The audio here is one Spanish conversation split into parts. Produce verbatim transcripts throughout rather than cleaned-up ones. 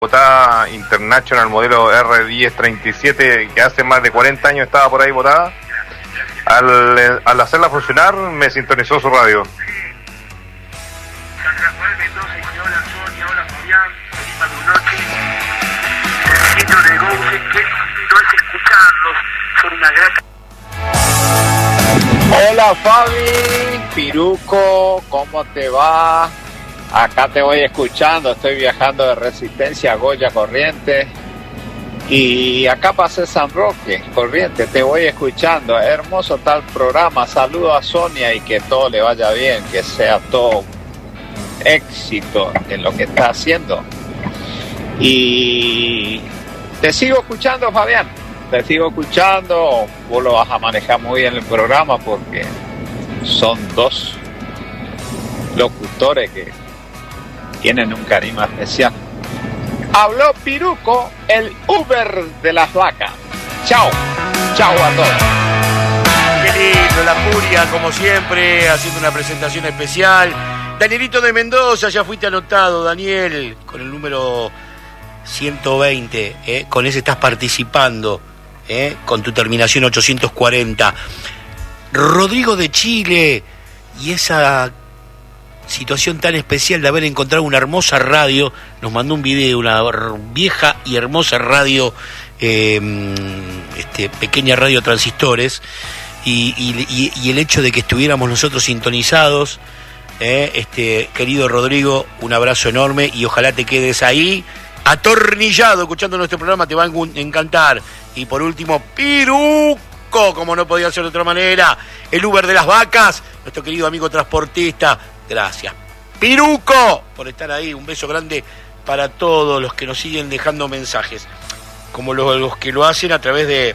botada International modelo R diez treinta y siete, que hace más de cuarenta años estaba por ahí botada. Al, al hacerla funcionar me sintonizó su radio. San Rafael Mendoza y hola Sonia, hola Fabián, feliz noche. El sitio de Gouce, que no es escucharlos, son una gran... Hola Fabi, Piruco, ¿cómo te va? Acá te voy escuchando, estoy viajando de Resistencia a Goya Corrientes y acá pasé San Roque, Corrientes, te voy escuchando, hermoso tal programa, saludo a Sonia y que todo le vaya bien, que sea todo un éxito en lo que está haciendo. Y te sigo escuchando, Fabián, te sigo escuchando, vos lo vas a manejar muy bien el programa porque son dos locutores que tienen un carisma especial. Habló Piruco, el Uber de las vacas. Chao, chao a todos. Qué lindo, la furia, como siempre, haciendo una presentación especial. Danielito de Mendoza, ya fuiste anotado, Daniel, con el número ciento veinte, ¿eh? Con ese estás participando, ¿eh? Con tu terminación ochocientos cuarenta. Rodrigo de Chile, y esa situación tan especial de haber encontrado una hermosa radio, nos mandó un video, una vieja y hermosa radio, eh, este, pequeña radio transistores, y, y, y el hecho de que estuviéramos nosotros sintonizados, eh, este, querido Rodrigo, un abrazo enorme y ojalá te quedes ahí, atornillado, escuchando nuestro programa, te va a encantar. Y por último, Piruco, como no podía ser de otra manera, el Uber de las vacas, nuestro querido amigo transportista. Gracias, Piruco, por estar ahí. Un beso grande para todos los que nos siguen dejando mensajes, como los, los que lo hacen a través de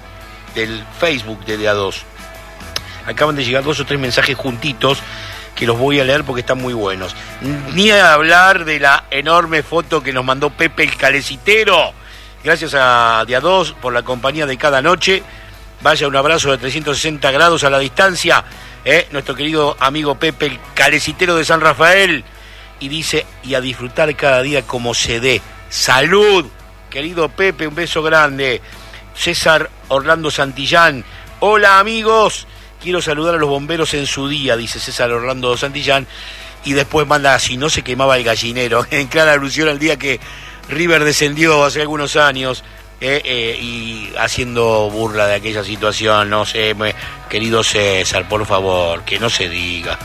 del Facebook de D A dos. Acaban de llegar dos o tres mensajes juntitos que los voy a leer porque están muy buenos. Ni a hablar de la enorme foto que nos mandó Pepe el Calecitero. Gracias a D A dos por la compañía de cada noche. Vaya, un abrazo de trescientos sesenta grados a la distancia. Eh, nuestro querido amigo Pepe, el Calecitero de San Rafael, y dice, y a disfrutar cada día como se dé. ¡Salud! Querido Pepe, un beso grande. César Orlando Santillán, hola amigos, quiero saludar a los bomberos en su día, dice César Orlando Santillán, y después manda, si no se quemaba el gallinero, en clara alusión al día que River descendió hace algunos años. Eh, eh, y haciendo burla de aquella situación, no sé, me, querido César, por favor, que no se diga.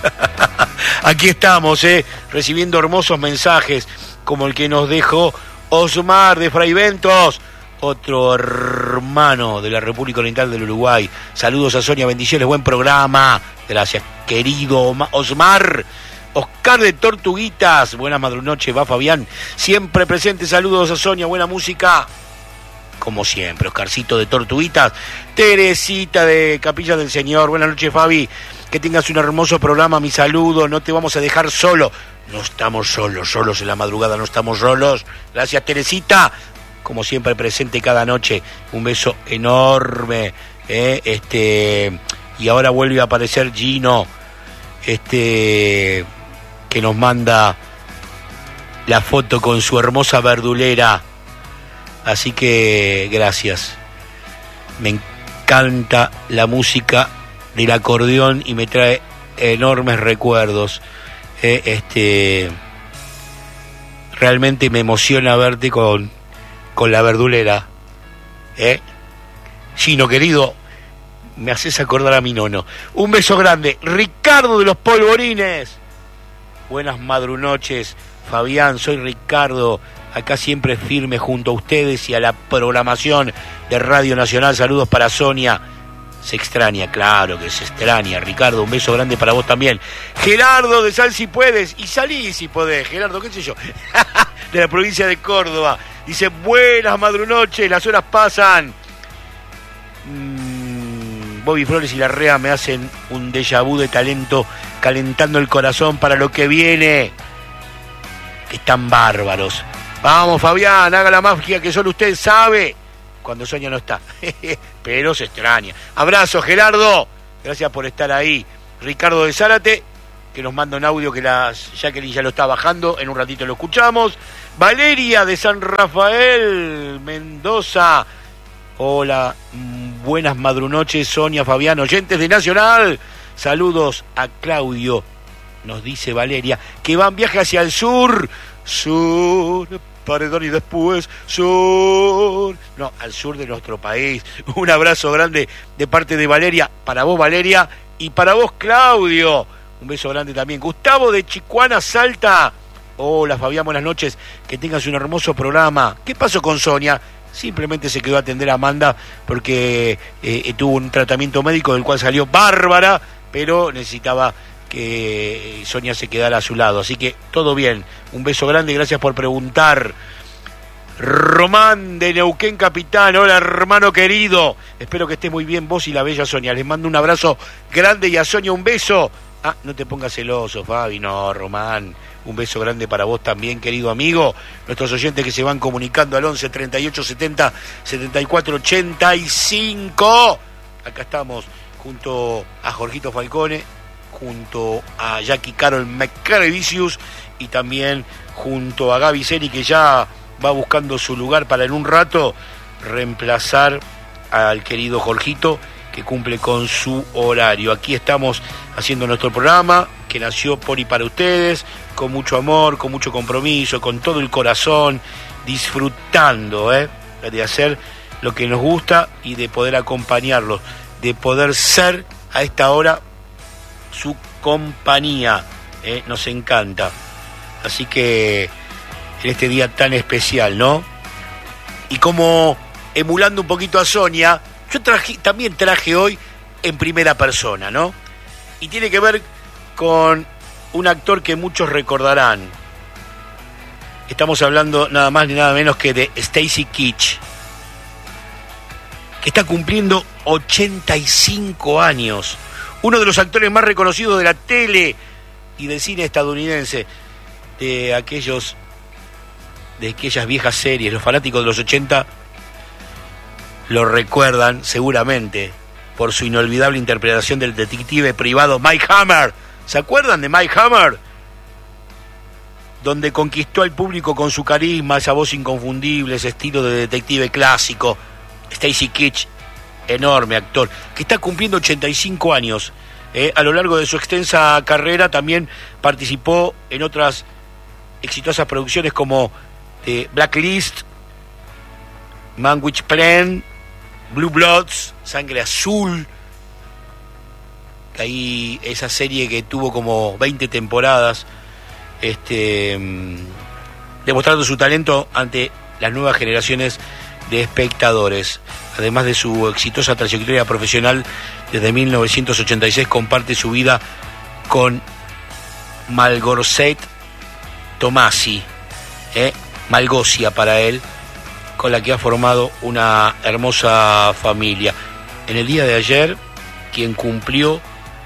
Aquí estamos, eh, recibiendo hermosos mensajes, como el que nos dejó Osmar de Fraiventos, otro hermano de la República Oriental del Uruguay. Saludos a Sonia, bendiciones, buen programa. Gracias, querido Osmar. Oscar de Tortuguitas, buenas madrunoches, va Fabián, siempre presente, saludos a Sonia, buena música. Como siempre, Oscarcito de Tortuguitas, Teresita de Capilla del Señor, buenas noches Fabi, que tengas un hermoso programa, mi saludo, no te vamos a dejar solo, no estamos solos, solos en la madrugada, no estamos solos, gracias Teresita, como siempre presente cada noche, un beso enorme, eh, este, y ahora vuelve a aparecer Gino, este, que nos manda la foto con su hermosa verdulera. Así que gracias. Me encanta la música del acordeón y me trae enormes recuerdos. Eh, este, realmente me emociona verte con, con la verdulera. ¿Eh? Gino, querido, me haces acordar a mi nono. Un beso grande. Ricardo de los Polvorines. Buenas madrunoches, Fabián, soy Ricardo. Acá siempre firme junto a ustedes y a la programación de Radio Nacional. Saludos para Sonia. Se extraña, claro que se extraña. Ricardo, un beso grande para vos también. Gerardo de Sal si puedes. Y salí si podés. Gerardo, qué sé yo. De la provincia de Córdoba. Dice, buenas madrunoches, las horas pasan. Mm, Bobby Flores y Larrea me hacen un déjà vu de talento, calentando el corazón para lo que viene. Están bárbaros. Vamos, Fabián, haga la magia que solo usted sabe cuando Sonia no está. Pero se extraña. Abrazo, Gerardo. Gracias por estar ahí. Ricardo de Zárate, que nos manda un audio que la Jacqueline ya lo está bajando, en un ratito lo escuchamos. Valeria de San Rafael, Mendoza. Hola, buenas madrunoches, Sonia, Fabián, oyentes de Nacional. Saludos a Claudio, nos dice Valeria, que van viaje hacia el sur. Sur, Paredón y después sur. No, al sur de nuestro país. Un abrazo grande de parte de Valeria, para vos Valeria, y para vos Claudio. Un beso grande también. Gustavo de Chicuana, Salta. Hola Fabián, buenas noches. Que tengas un hermoso programa. ¿Qué pasó con Sonia? Simplemente se quedó a atender a Amanda porque eh, tuvo un tratamiento médico del cual salió bárbara, pero necesitaba que Sonia se quedara a su lado. Así que todo bien. Un beso grande, gracias por preguntar. Román de Neuquén Capital, hola hermano querido. Espero que estés muy bien vos y la bella Sonia. Les mando un abrazo grande y a Sonia un beso. Ah, no te pongas celoso, Fabi. No, Román. Un beso grande para vos también, querido amigo. Nuestros oyentes que se van comunicando al once, treinta y ocho, setenta, setenta y cuatro, ochenta y cinco. Acá estamos junto a Jorgito Falcone, junto a Jackie Carol McCarevicius y también junto a Gaby Seri, que ya va buscando su lugar para en un rato reemplazar al querido Jorgito, que cumple con su horario. Aquí estamos haciendo nuestro programa, que nació por y para ustedes, con mucho amor, con mucho compromiso, con todo el corazón, disfrutando ¿eh? de hacer lo que nos gusta y de poder acompañarlos, de poder ser a esta hora su compañía. ¿eh? Nos encanta. Así que en este día tan especial, ¿no? Y como emulando un poquito a Sonia, yo traje, también traje hoy en primera persona, ¿no? Y tiene que ver con un actor que muchos recordarán. Estamos hablando nada más ni nada menos que de Stacy Keach, que está cumpliendo ochenta y cinco años. Uno de los actores más reconocidos de la tele y del cine estadounidense, de aquellos, de aquellas viejas series. Los fanáticos de los ochenta lo recuerdan seguramente por su inolvidable interpretación del detective privado Mike Hammer. ¿Se acuerdan de Mike Hammer? Donde conquistó al público con su carisma, esa voz inconfundible, ese estilo de detective clásico. Stacy Keach, enorme actor, que está cumpliendo ochenta y cinco años. Eh, a lo largo de su extensa carrera también participó en otras exitosas producciones como eh, Blacklist, Man with Plan, Blue Bloods, Sangre Azul. Ahí esa serie que tuvo como veinte temporadas, este, demostrando su talento ante las nuevas generaciones de espectadores. Además de su exitosa trayectoria profesional, desde mil novecientos ochenta y seis comparte su vida con Malgorzata Tomasi, ¿eh? Malgosia para él, con la que ha formado una hermosa familia. En el día de ayer, quien cumplió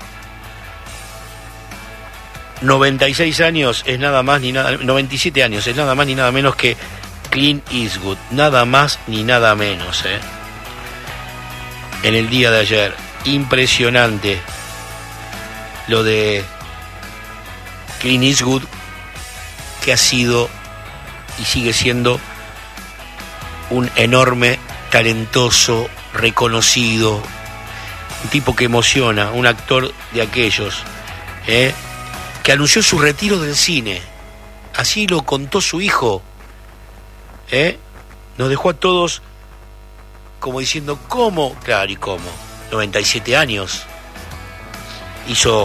noventa y seis años es nada más ni nada, noventa y siete años es nada más ni nada menos que Clint Eastwood, nada más ni nada menos, ¿eh? En el día de ayer, impresionante lo de Clint Eastwood, que ha sido y sigue siendo un enorme, talentoso, reconocido, un tipo que emociona, un actor de aquellos, ¿eh? que anunció su retiro del cine. Así lo contó su hijo. ¿Eh? Nos dejó a todos como diciendo, ¿cómo? Claro, ¿y cómo? noventa y siete años. Hizo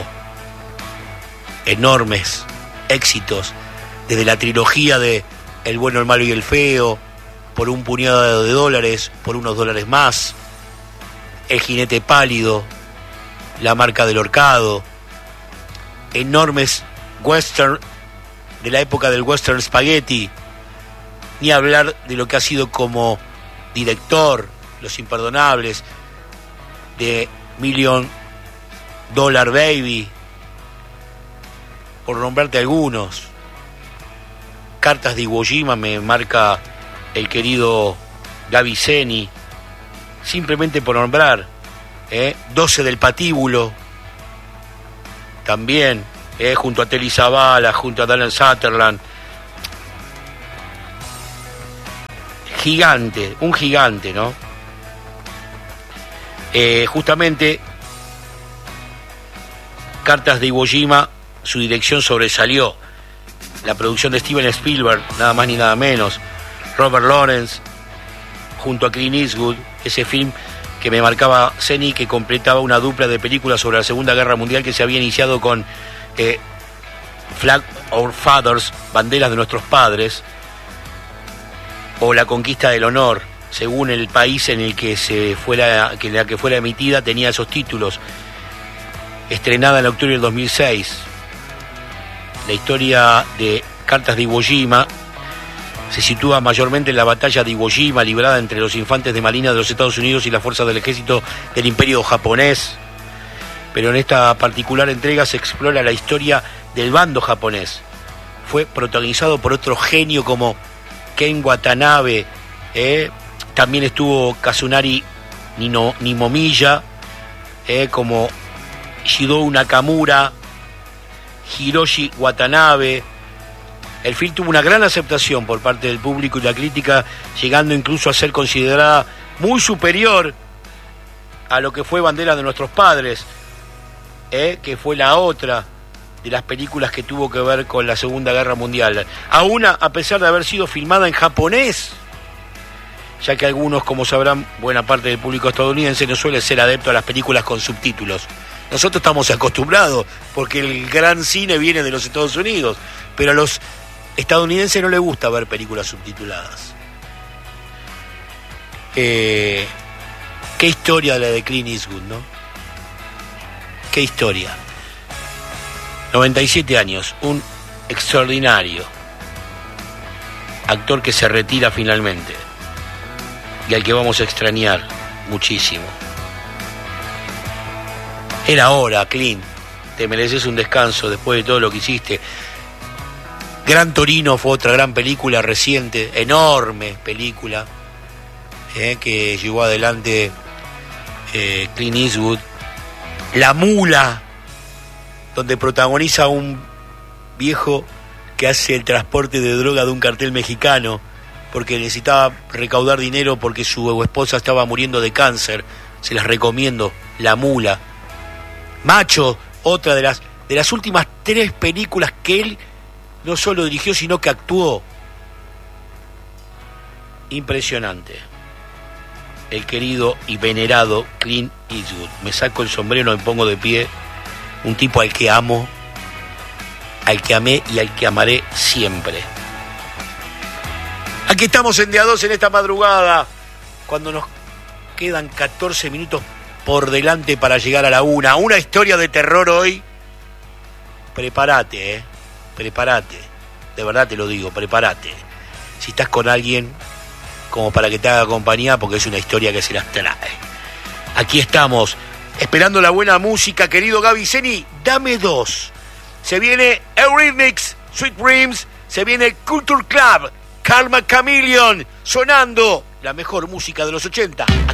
enormes éxitos, desde la trilogía de El bueno, el malo y el feo, Por un puñado de dólares, Por unos dólares más, El jinete pálido, La marca del horcado, enormes western de la época del western spaghetti, ni hablar de lo que ha sido como director, Los Imperdonables, de Million Dollar Baby, por nombrarte algunos. Cartas de Iwo Jima me marca el querido Gaby Seni, simplemente por nombrar, ¿eh? doce del patíbulo, también eh, junto a Telly Savalas, junto a Donald Sutherland. Gigante, un gigante, ¿no? Eh, justamente, Cartas de Iwo Jima, su dirección sobresalió. La producción de Steven Spielberg, nada más ni nada menos. Robert Lawrence, junto a Clint Eastwood, ese film que me marcaba Ceni, que completaba una dupla de películas sobre la Segunda Guerra Mundial que se había iniciado con eh, Flag Our Fathers, Banderas de Nuestros Padres, o La Conquista del Honor, según el país en el que se fuera, que en la que fuera emitida, tenía esos títulos. Estrenada en octubre del dos mil seis. La historia de Cartas de Iwo Jima se sitúa mayormente en la batalla de Iwo Jima, librada entre los infantes de marina de los Estados Unidos y las fuerzas del ejército del Imperio japonés. Pero en esta particular entrega se explora la historia del bando japonés. Fue protagonizado por otro genio como Ken Watanabe, eh, también estuvo Kazunari Nino, Nimomiya, eh, como Shidou Nakamura, Hiroshi Watanabe. El film tuvo una gran aceptación por parte del público y la crítica, llegando incluso a ser considerada muy superior a lo que fue Bandera de Nuestros Padres, eh, que fue la otra de las películas que tuvo que ver con la Segunda Guerra Mundial, aún a pesar de haber sido filmada en japonés, ya que algunos, como sabrán, buena parte del público estadounidense no suele ser adepto a las películas con subtítulos. Nosotros estamos acostumbrados, porque el gran cine viene de los Estados Unidos, pero a los estadounidenses no les gusta ver películas subtituladas. Eh, qué historia la de Clint Eastwood, ¿no? Qué historia. noventa y siete años, un extraordinario actor que se retira finalmente y al que vamos a extrañar muchísimo. Era hora, Clint, te mereces un descanso después de todo lo que hiciste. Gran Torino fue otra gran película reciente, enorme película, eh, que llevó adelante eh, Clint Eastwood. La Mula, donde protagoniza a un viejo que hace el transporte de droga de un cartel mexicano porque necesitaba recaudar dinero porque su esposa estaba muriendo de cáncer. Se las recomiendo, La Mula. Macho, otra de las, de las últimas tres películas que él no solo dirigió, sino que actuó. Impresionante. El querido y venerado Clint Eastwood. Me saco el sombrero, me pongo de pie. Un tipo al que amo, al que amé y al que amaré siempre. Aquí estamos en D A dos en esta madrugada, cuando nos quedan catorce minutos por delante para llegar a la una. Una historia de terror hoy. Prepárate, eh. Prepárate. De verdad te lo digo, prepárate. Si estás con alguien, como para que te haga compañía, porque es una historia que se las trae. Aquí estamos, esperando la buena música, querido Gaby Ceni. Dame dos. Se viene Eurythmics, Sweet Dreams. Se viene Culture Club, Karma Chameleon, sonando la mejor música de los ochenta.